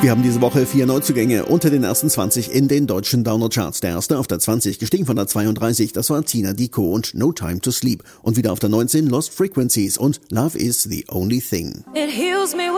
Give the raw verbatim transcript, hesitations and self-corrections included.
Wir haben diese Woche vier Neuzugänge unter den ersten zwanzig in den deutschen Download-Charts. Der erste auf der zwanzig, gestiegen von der zweiunddreißig, das war Tina Diko und No Time to Sleep. Und wieder auf der neunzehn Lost Frequencies und Love is the Only Thing. It heals me.